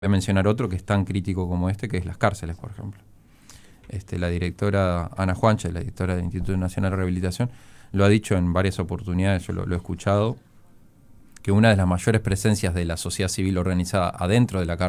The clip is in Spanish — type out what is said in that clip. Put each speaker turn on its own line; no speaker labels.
Voy a mencionar otro que es tan crítico como que es las cárceles, por ejemplo. La directora Ana Juanche, la directora del Instituto Nacional de Rehabilitación, lo ha dicho en varias oportunidades, yo lo he escuchado, que una de las mayores presencias de la sociedad civil organizada adentro de la cárcel